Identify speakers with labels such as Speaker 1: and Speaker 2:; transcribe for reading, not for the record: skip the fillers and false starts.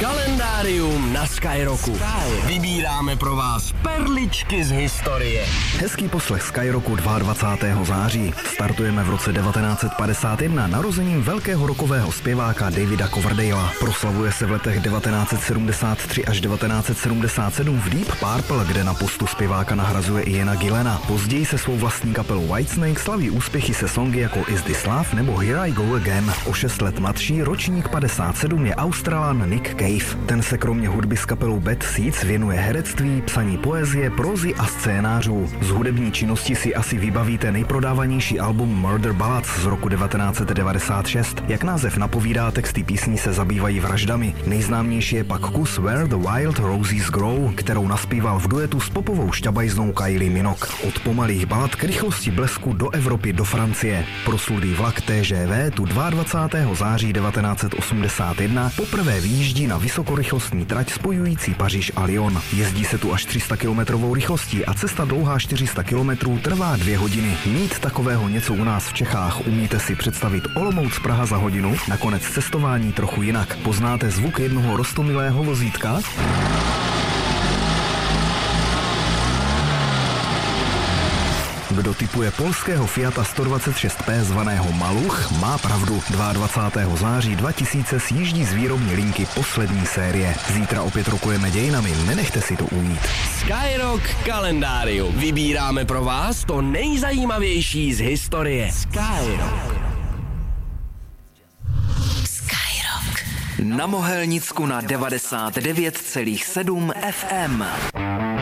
Speaker 1: Kalendárium na Skyrocku. Vybíráme pro vás perličky z historie.
Speaker 2: Hezký poslech Skyrocku 22. září. Startujeme v roce 1951 narozením velkého rockového zpěváka Davida Coverdale'a. Proslavuje se v letech 1973 až 1977 v Deep Purple, kde na postu zpěváka nahrazuje Iana Gillena. Později se svou vlastní kapelou Whitesnake slaví úspěchy se songy jako Is This Love nebo Here I Go Again. O 6 let mladší, ročník 57, je Australan Nick Cave. Ten se kromě hudby s kapelou Bad Seeds věnuje herectví, psaní poezie, prózy a scénářů. Z hudební činnosti si asi vybavíte nejprodávanější album Murder Ballads z roku 1996. Jak název napovídá, texty písní se zabývají vraždami. Nejznámější je pak kus Where the Wild Roses Grow, kterou naspíval v duetu s popovou šťabajznou Kylie Minogue. Od pomalých balad k rychlosti blesku do Evropy, do Francie. Proslulý vlak TGV tu 22. září 1981 poprvé vyjíždí na vysokorychlostní trať spojující Paříž a Lyon. Jezdí se tu až 300 km rychlostí a cesta dlouhá 400 km trvá 2 hodiny. Mít takového něco u nás v Čechách umíte si představit Olomouc Praha za hodinu, nakonec cestování trochu jinak. Poznáte zvuk jednoho roztomilého vozítka? Kdo tipuje polského Fiata 126P zvaného Maluch, má pravdu. 22. září 2000 sjíždí z výrobní linky poslední série. Zítra opět rokujeme dějinami, nenechte si to ujít.
Speaker 1: Skyrock kalendárium. Vybíráme pro vás to nejzajímavější z historie. Skyrock.
Speaker 3: Na Mohelnicku na 99,7 FM.